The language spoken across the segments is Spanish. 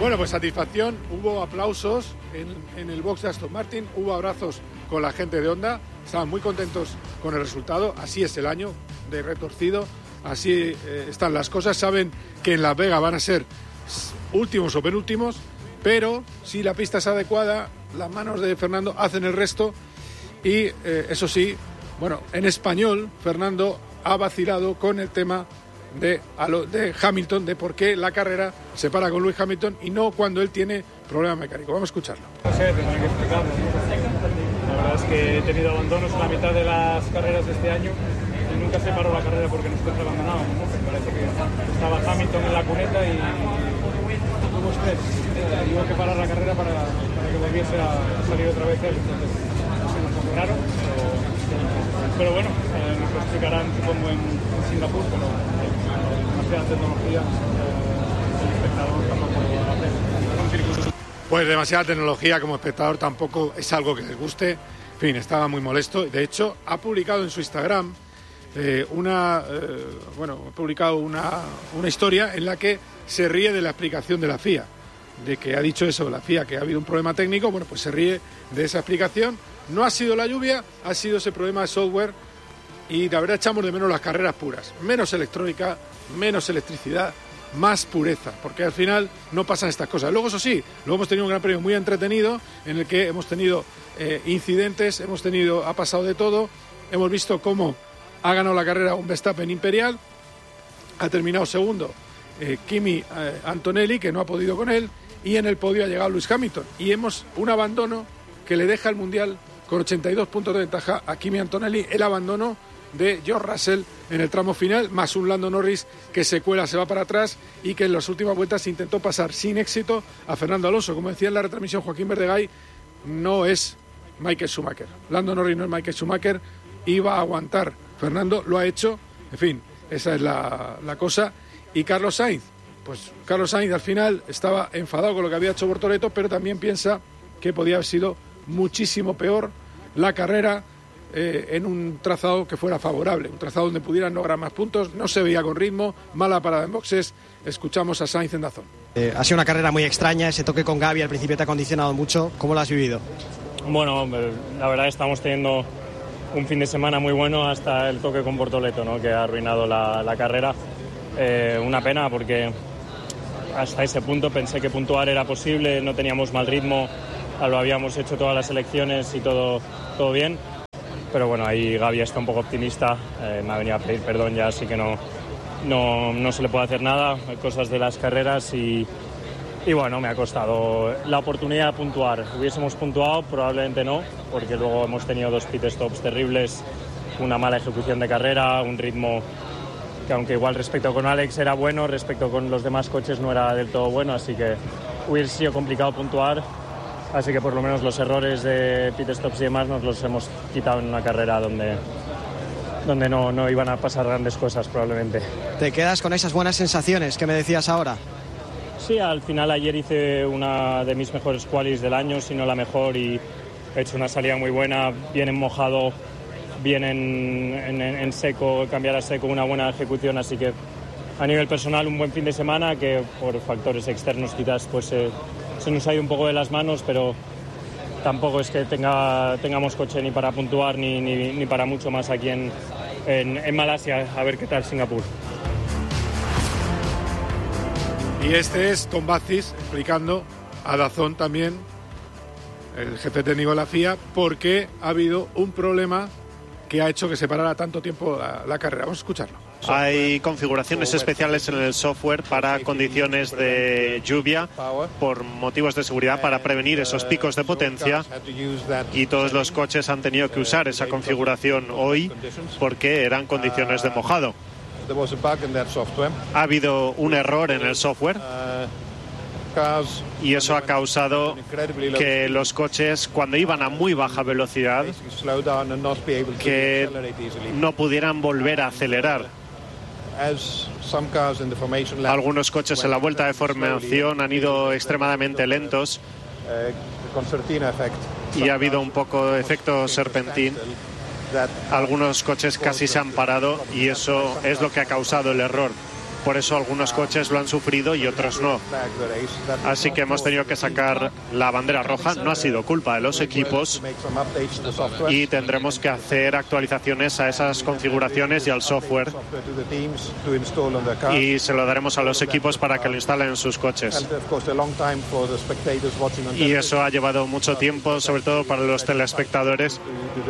Bueno, pues satisfacción, hubo aplausos en el box de Aston Martin, hubo abrazos con la gente de Honda, estaban muy contentos con el resultado, así es el año de retorcido, así están las cosas, saben que en Las Vegas van a ser últimos o penúltimos, pero si la pista es adecuada, las manos de Fernando hacen el resto y eso sí, bueno, en español Fernando ha vacilado con el tema de Hamilton, de por qué la carrera se para con Lewis Hamilton y no cuando él tiene problema mecánico. Vamos a escucharlo. No sé, tendré que explicarlo. La verdad es que he tenido abandonos en la mitad de las carreras de este año y nunca se paró la carrera porque nosotros abandonábamos, ¿no? Me parece que estaba Hamilton en la cuneta y hubo estrés. Hubo que parar la carrera para que volviese a salir otra vez él. Entonces, se nos hace raro, pero bueno, nos lo explicarán supongo en Singapur, pero demasiada tecnología, el espectador tampoco lo hace. Pues demasiada tecnología como espectador tampoco es algo que les guste. En fin, estaba muy molesto. De hecho, ha publicado en su Instagram una historia en la que se ríe de la explicación de la FIA, de que ha dicho eso, la FIA, que ha habido un problema técnico. Bueno, pues se ríe de esa explicación. No ha sido la lluvia, ha sido ese problema de software y de verdad echamos de menos las carreras puras. Menos electrónica, menos electricidad, más pureza, porque al final no pasan estas cosas. Luego, eso sí, luego hemos tenido un gran premio muy entretenido en el que hemos tenido incidentes, ha pasado de todo, hemos visto cómo ha ganado la carrera un Verstappen imperial, ha terminado segundo Kimi Antonelli, que no ha podido con él, y en el podio ha llegado Lewis Hamilton, y hemos un abandono que le deja el Mundial con 82 puntos de ventaja a Kimi Antonelli, el abandono de George Russell en el tramo final, más un Lando Norris que se cuela, se va para atrás y que en las últimas vueltas intentó pasar sin éxito a Fernando Alonso. Como decía en la retransmisión Joaquín Verdegay, no es Michael Schumacher. Lando Norris no es Michael Schumacher, iba a aguantar. Fernando lo ha hecho, en fin, esa es la cosa. Y Carlos Sainz, pues Carlos Sainz al final estaba enfadado con lo que había hecho Bortoleto, pero también piensa que podía haber sido muchísimo peor la carrera en un trazado que fuera favorable, un trazado donde pudieran lograr más puntos, no se veía con ritmo, mala parada en boxes. Escuchamos a Sainz en DAZN. Ha sido una carrera muy extraña, ese toque con Gavi al principio te ha condicionado mucho, ¿cómo lo has vivido? Bueno, la verdad estamos teniendo un fin de semana muy bueno hasta el toque con Bortoleto, ¿no? Que ha arruinado la carrera. Una pena porque hasta ese punto pensé que puntuar era posible, no teníamos mal ritmo, lo habíamos hecho todas las elecciones y todo bien. Pero bueno, ahí Gavi está un poco optimista, me ha venido a pedir perdón ya, así que no se le puede hacer nada, hay cosas de las carreras y bueno, me ha costado la oportunidad de puntuar. Hubiésemos puntuado, probablemente no, porque luego hemos tenido 2 pit stops terribles, una mala ejecución de carrera, un ritmo que aunque igual respecto con Alex era bueno, respecto con los demás coches no era del todo bueno, así que hubiese sido complicado puntuar. Así que por lo menos los errores de pit stops y demás nos los hemos quitado en una carrera donde no iban a pasar grandes cosas probablemente. ¿Te quedas con esas buenas sensaciones que me decías ahora? Sí, al final ayer hice una de mis mejores qualis del año, si no la mejor, y he hecho una salida muy buena, bien en mojado, bien en seco, cambiar a seco, una buena ejecución, así que a nivel personal un buen fin de semana que por factores externos quizás pues se nos ha ido un poco de las manos, pero tampoco es que tengamos coche ni para puntuar ni para mucho más aquí en Malasia. A ver qué tal Singapur. Y este es Tom Vazis explicando a DAZN también, el jefe técnico de la FIA, por qué ha habido un problema que ha hecho que se parara tanto tiempo la carrera. Vamos a escucharlo. Hay configuraciones especiales en el software para condiciones de lluvia por motivos de seguridad para prevenir esos picos de potencia y todos los coches han tenido que usar esa configuración hoy porque eran condiciones de mojado. Ha habido un error en el software y eso ha causado que los coches cuando iban a muy baja velocidad que no pudieran volver a acelerar. Algunos coches en la vuelta de formación han ido extremadamente lentos y ha habido un poco de efecto serpentín. Algunos coches casi se han parado y eso es lo que ha causado el error. por eso algunos coches lo han sufrido y otros no. Así que hemos tenido que sacar la bandera roja. No ha sido culpa de los equipos y tendremos que hacer actualizaciones a esas configuraciones y al software, y se lo daremos a los equipos para que lo instalen en sus coches. Y eso ha llevado mucho tiempo, sobre todo para los telespectadores,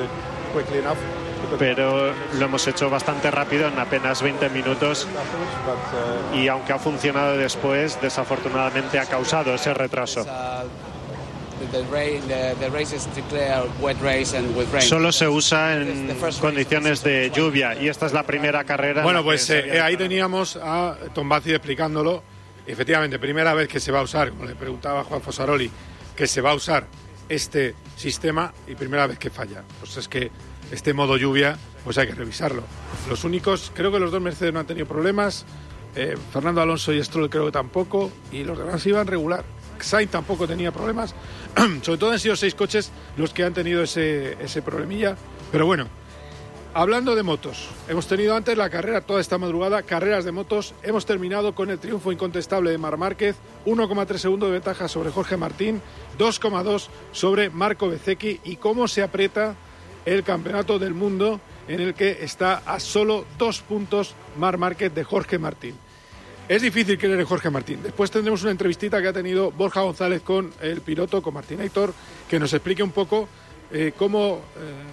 pero lo hemos hecho bastante rápido, en apenas 20 minutos, y aunque ha funcionado después, desafortunadamente ha causado ese retraso. Solo se usa en condiciones de lluvia, y esta es la primera carrera. Bueno, pues ahí teníamos a Tombazzi explicándolo. Efectivamente, primera vez que se va a usar, como le preguntaba Juan Fosaroli, que se va a usar este sistema, y primera vez que falla. Pues es que este modo lluvia, pues hay que revisarlo. Los únicos, creo que los dos Mercedes no han tenido problemas, Fernando Alonso y Stroll creo que tampoco, y los demás iban regular. Sainz tampoco tenía problemas. Sobre todo han sido 6 coches los que han tenido ese problemilla. Pero bueno, hablando de motos, hemos tenido antes la carrera toda esta madrugada, carreras de motos. Hemos terminado con el triunfo incontestable de Marc Márquez, 1,3 segundos de ventaja sobre Jorge Martín, 2,2 sobre Marco Bezzecchi, y cómo se aprieta el campeonato del mundo, en el que está a solo 2 puntos Marc Márquez de Jorge Martín. Es difícil creer en Jorge Martín. Después tendremos una entrevistita que ha tenido Borja González con el piloto, con Martinator, que nos explique un poco cómo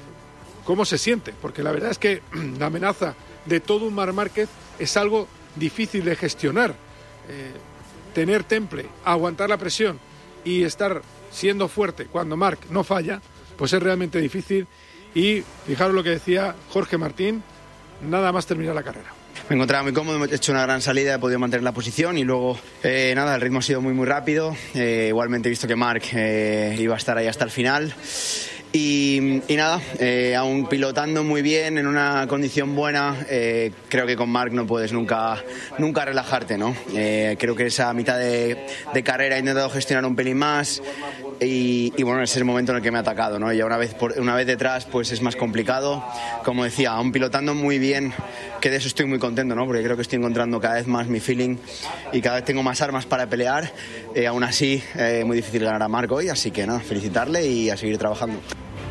se siente, porque la verdad es que la amenaza de todo un Marc Márquez es algo difícil de gestionar. Tener temple, aguantar la presión y estar siendo fuerte cuando Marc no falla, pues es realmente difícil. Y fijaros lo que decía Jorge Martín nada más terminar la carrera. Me encontraba muy cómodo, he hecho una gran salida, he podido mantener la posición, y luego nada, el ritmo ha sido muy rápido. Igualmente he visto que Marc iba a estar ahí hasta el final. Y nada, aún pilotando muy bien, en una condición buena, creo que con Marc no puedes nunca relajarte, ¿no? Creo que esa mitad de carrera he intentado gestionar un pelín más, y bueno, ese es el momento en el que me ha atacado, ¿no? Ya una vez detrás, pues es más complicado. Como decía, aún pilotando muy bien, que de eso estoy muy contento, ¿no? Porque creo que estoy encontrando cada vez más mi feeling y cada vez tengo más armas para pelear. Aún así, muy difícil ganar a Marc hoy, así que nada, felicitarle y a seguir trabajando.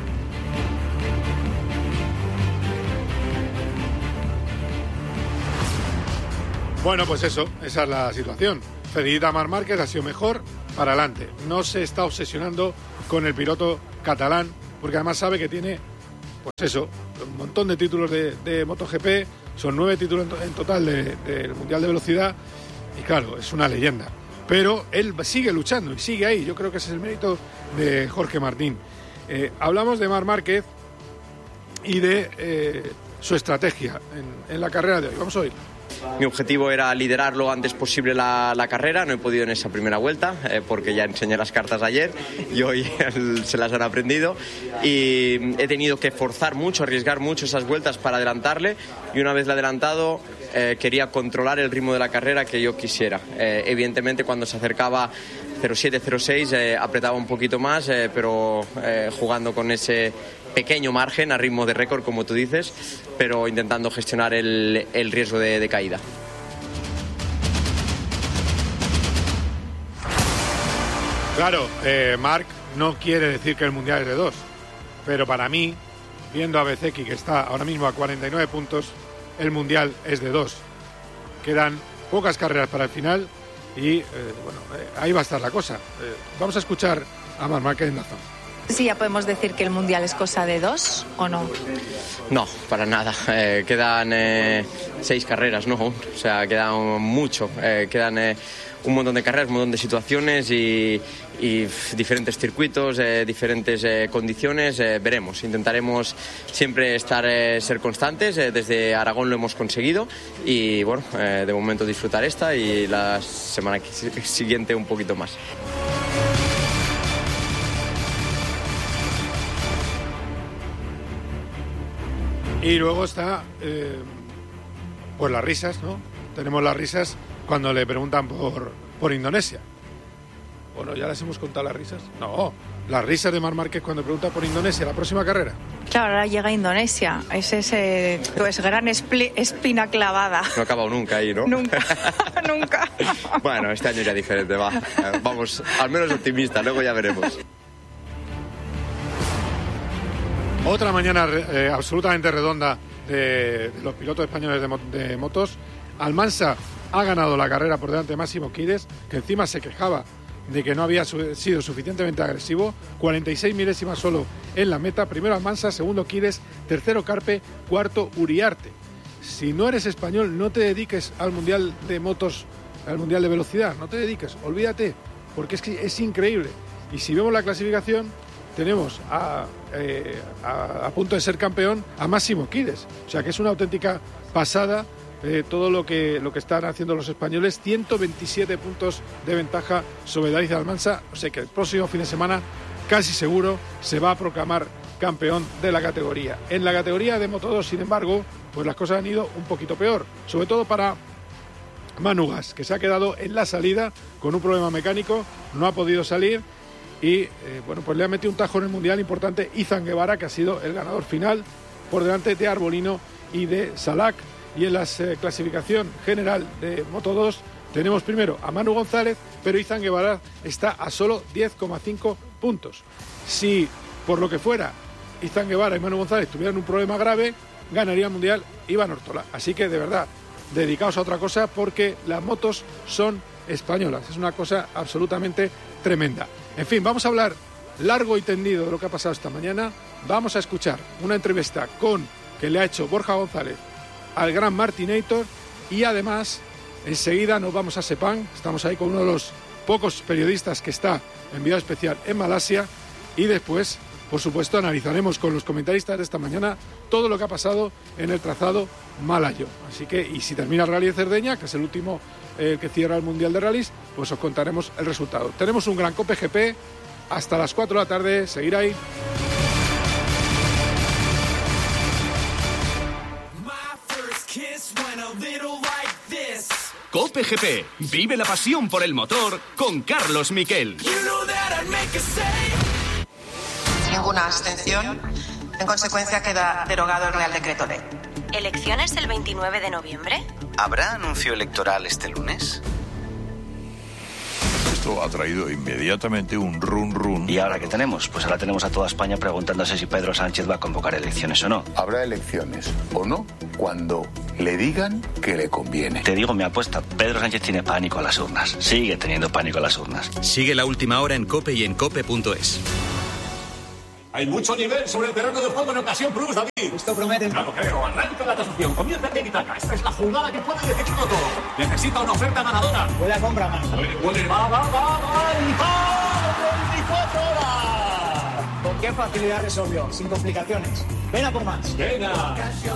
Bueno, pues eso, esa es la situación. Felicita a Marc Márquez, ha sido mejor, para adelante. No se está obsesionando con el piloto catalán, porque además sabe que tiene, pues eso, un montón de títulos de MotoGP, son 9 títulos en total del Mundial de Velocidad, y claro, es una leyenda. Pero él sigue luchando y sigue ahí. Yo creo que ese es el mérito de Jorge Martín. Hablamos de Marc Márquez y de su estrategia en la carrera de hoy. Vamos a oír. Mi objetivo era liderar lo antes posible la carrera. No he podido en esa primera vuelta porque ya enseñé las cartas ayer y hoy se las han aprendido, y he tenido que forzar mucho, arriesgar mucho esas vueltas para adelantarle, y una vez la adelantado quería controlar el ritmo de la carrera que yo quisiera. Evidentemente cuando se acercaba 0,7, 0,6 apretaba un poquito más, pero jugando con ese pequeño margen a ritmo de récord, como tú dices, pero intentando gestionar el riesgo de caída. Claro, Marc no quiere decir que el Mundial es de 2, pero para mí, viendo a Bezzecchi, que está ahora mismo a 49 puntos, el Mundial es de 2. Quedan pocas carreras para el final y, ahí va a estar la cosa. Vamos a escuchar a Marc Márquez en DAZN. Sí, ya podemos decir que el Mundial es cosa de 2, ¿o no? No, para nada. Quedan 6 carreras, ¿no? O sea, quedan mucho. Quedan un montón de carreras, un montón de situaciones y diferentes circuitos, diferentes condiciones. Veremos. Intentaremos siempre ser constantes. Desde Aragón lo hemos conseguido y, bueno, de momento disfrutar esta y la semana siguiente un poquito más. Y luego está, pues las risas, ¿no? Tenemos las risas cuando le preguntan por Indonesia. ¿O no? ¿Ya les hemos contado las risas? No, las risas de Marc Márquez cuando pregunta por Indonesia, la próxima carrera. Claro, ahora llega Indonesia. Es ese pues gran espina clavada. No ha acabado nunca ahí, ¿no? Nunca, nunca. Bueno, este año ya diferente, va. Vamos, al menos optimista, luego ya veremos. Otra mañana absolutamente redonda de los pilotos españoles de motos. Almansa ha ganado la carrera por delante de Máximo Quires, que encima se quejaba de que no había sido suficientemente agresivo. 46 milésimas solo en la meta. Primero Almansa, segundo Quires, tercero Carpe, cuarto Uriarte. Si no eres español, no te dediques al Mundial de Motos, al Mundial de Velocidad. No te dediques, olvídate, porque es que es increíble. Y si vemos la clasificación, tenemos a punto de ser campeón a Máximo Quires. O sea que es una auténtica pasada todo lo que están haciendo los españoles. 127 puntos de ventaja sobre David Almansa. O sea que el próximo fin de semana casi seguro se va a proclamar campeón de la categoría. En la categoría de Moto2, sin embargo, pues las cosas han ido un poquito peor. Sobre todo para Manu Gas, que se ha quedado en la salida con un problema mecánico, no ha podido salir. Y bueno, pues le ha metido un tajo en el Mundial importante Izan Guevara, que ha sido el ganador final por delante de Arbolino y de Salak. Y en la clasificación general de Moto2 tenemos primero a Manu González, pero Izan Guevara está a solo 10,5 puntos. Si por lo que fuera Izan Guevara y Manu González tuvieran un problema grave, ganaría el Mundial Iván Ortola. Así que de verdad, dedicaos a otra cosa, porque las motos son españolas. Es una cosa absolutamente tremenda. En fin, vamos a hablar largo y tendido de lo que ha pasado esta mañana. Vamos a escuchar una entrevista que le ha hecho Borja González al gran Martinator, y además enseguida nos vamos a Sepang. Estamos ahí con uno de los pocos periodistas que está enviado especial en Malasia, y después, por supuesto, analizaremos con los comentaristas de esta mañana todo lo que ha pasado en el trazado malayo. Así que, y si termina el Rally de Cerdeña, que es el último que cierra el Mundial de Rallys, pues os contaremos el resultado. Tenemos un gran Cope GP hasta las 4 de la tarde, seguir ahí. Cope GP, vive la pasión por el motor con Carlos Miquel. Ninguna abstención. En consecuencia queda derogado el Real Decreto Ley. ¿Elecciones el 29 de noviembre? ¿Habrá anuncio electoral este lunes? Esto ha traído inmediatamente un run. ¿Y ahora qué tenemos? Pues ahora tenemos a toda España preguntándose si Pedro Sánchez va a convocar elecciones o no. Habrá elecciones o no cuando le digan que le conviene. Te digo mi apuesta, Pedro Sánchez tiene pánico a las urnas. Sigue teniendo pánico a las urnas. Sigue la última hora en COPE y en COPE.es. Hay mucho nivel sobre el terreno de juego en ocasión Plus, David. Esto promete. Claro, creo. Arranca la tasación. Comienza el Tiki-Taka. Esta es la jugada que puede decidirlo todo. Necesita una oferta ganadora. Puede a compra más. Puede. Va. ¡Y 24 horas! ¿Con qué facilidad resolvió? Sin complicaciones. Ven a por más. Venga.